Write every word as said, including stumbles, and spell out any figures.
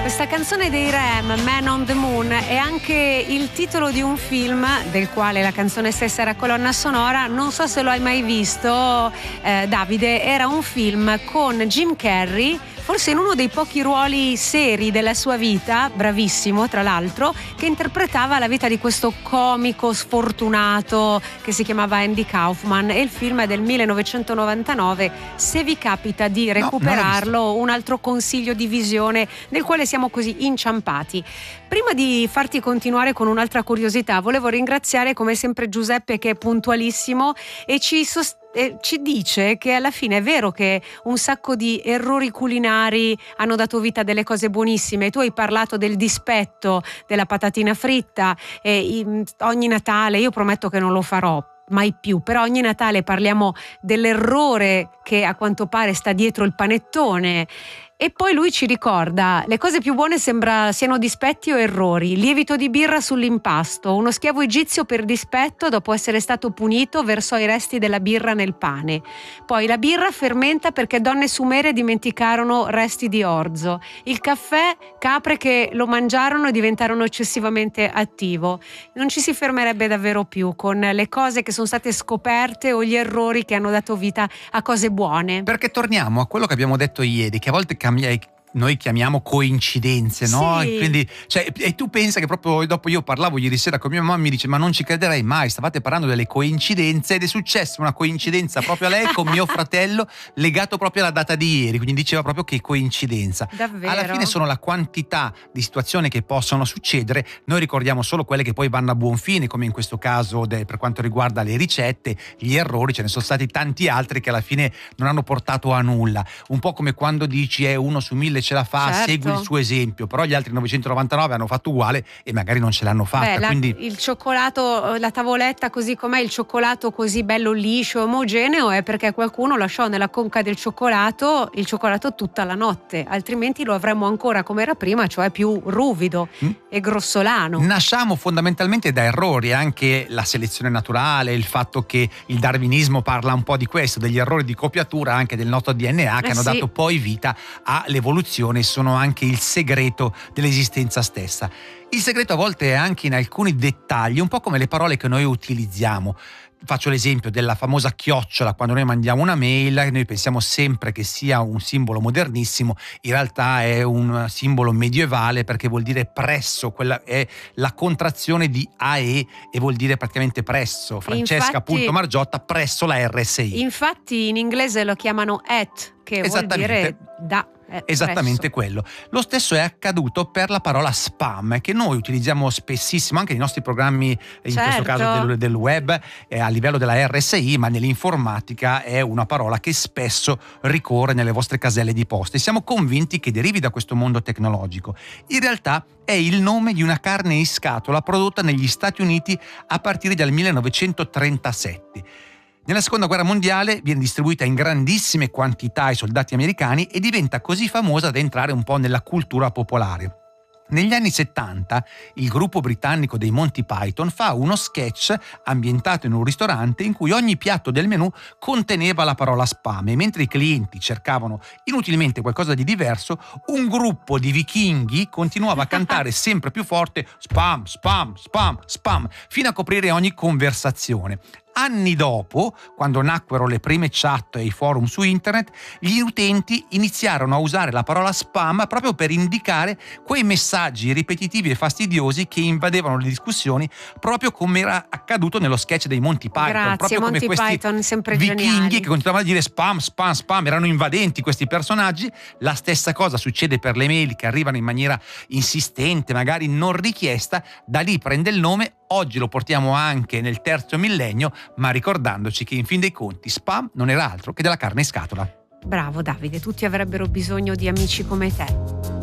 Questa canzone dei Rem, Man on the Moon, è anche il titolo di un film del quale la canzone stessa era colonna sonora. Non so se lo hai mai visto, eh, Davide. Era un film con Jim Carrey, forse in uno dei pochi ruoli seri della sua vita, bravissimo tra l'altro, che interpretava la vita di questo comico sfortunato che si chiamava Andy Kaufman, e il film è del millenovecentonovantanove. Se vi capita di recuperarlo, no, un altro consiglio di visione nel quale siamo così inciampati. Prima di farti continuare con un'altra curiosità, volevo ringraziare come sempre Giuseppe, che è puntualissimo e ci sostiene. E ci dice che alla fine è vero che un sacco di errori culinari hanno dato vita a delle cose buonissime. Tu hai parlato del dispetto della patatina fritta, e ogni Natale, io prometto che non lo farò mai più, però ogni Natale parliamo dell'errore che a quanto pare sta dietro il panettone. E poi lui ci ricorda: le cose più buone sembra siano dispetti o errori. Lievito di birra sull'impasto. Uno schiavo egizio per dispetto, dopo essere stato punito, versò i resti della birra nel pane. Poi la birra fermenta perché donne sumere dimenticarono resti di orzo. Il caffè, capre che lo mangiarono e diventarono eccessivamente attivo. Non ci si fermerebbe davvero più con le cose che sono state scoperte o gli errori che hanno dato vita a cose buone. Perché torniamo a quello che abbiamo detto ieri, che a volte cambia, noi chiamiamo coincidenze, no? Sì. E quindi, cioè, e tu pensa che proprio dopo, io parlavo ieri sera con mia mamma, mi dice: ma non ci crederei mai, stavate parlando delle coincidenze, ed è successa una coincidenza proprio a lei con mio fratello, legato proprio alla data di ieri, quindi diceva proprio che coincidenza. Davvero? Alla fine sono la quantità di situazioni che possono succedere, noi ricordiamo solo quelle che poi vanno a buon fine, come in questo caso de, per quanto riguarda le ricette, gli errori, ce ne sono stati tanti altri che alla fine non hanno portato a nulla. Un po' come quando dici è uno su mille ce la fa, certo, segui il suo esempio, però gli altri novecentonovantanove hanno fatto uguale e magari non ce l'hanno fatta. Beh, la, quindi il cioccolato, la tavoletta così com'è, il cioccolato così bello liscio, omogeneo, è perché qualcuno lasciò nella conca del cioccolato il cioccolato tutta la notte, altrimenti lo avremmo ancora come era prima, cioè più ruvido mm. e grossolano. Nasciamo fondamentalmente da errori, anche la selezione naturale, il fatto che il darwinismo parla un po' di questo, degli errori di copiatura anche del nostro D N A che eh hanno sì. dato poi vita all'evoluzione, sono anche il segreto dell'esistenza stessa. Il segreto a volte è anche in alcuni dettagli, un po' come le parole che noi utilizziamo. Faccio l'esempio della famosa chiocciola. Quando noi mandiamo una mail, noi pensiamo sempre che sia un simbolo modernissimo, in realtà è un simbolo medievale, perché vuol dire presso, quella è la contrazione di A E e vuol dire praticamente presso. Francesca punto Margiotta presso la R S I. Infatti in inglese lo chiamano at, che vuol dire da. Eh, Esattamente presso. quello. Lo stesso è accaduto per la parola spam, che noi utilizziamo spessissimo anche nei nostri programmi, in certo. questo caso del, del web, eh, a livello della R S I, ma nell'informatica è una parola che spesso ricorre nelle vostre caselle di posta e siamo convinti che derivi da questo mondo tecnologico. In realtà è il nome di una carne in scatola prodotta negli Stati Uniti a partire dal millenovecentotrentasette. Nella seconda guerra mondiale viene distribuita in grandissime quantità ai soldati americani e diventa così famosa da entrare un po' nella cultura popolare. Negli anni settanta il gruppo britannico dei Monty Python fa uno sketch ambientato in un ristorante in cui ogni piatto del menù conteneva la parola spam, e mentre i clienti cercavano inutilmente qualcosa di diverso, un gruppo di vichinghi continuava a cantare sempre più forte spam, spam, spam, spam, fino a coprire ogni conversazione. Anni dopo, quando nacquero le prime chat e i forum su internet, gli utenti iniziarono a usare la parola spam proprio per indicare quei messaggi ripetitivi e fastidiosi che invadevano le discussioni, proprio come era accaduto nello sketch dei Monty Python. Grazie, proprio come Monty questi Python, sempre vichinghi geniali, che continuavano a dire spam, spam, spam, erano invadenti questi personaggi. La stessa cosa succede per le mail che arrivano in maniera insistente, magari non richiesta, da lì prende il nome. Oggi lo portiamo anche nel terzo millennio, ma ricordandoci che in fin dei conti spam non era altro che della carne in scatola. Bravo Davide, tutti avrebbero bisogno di amici come te.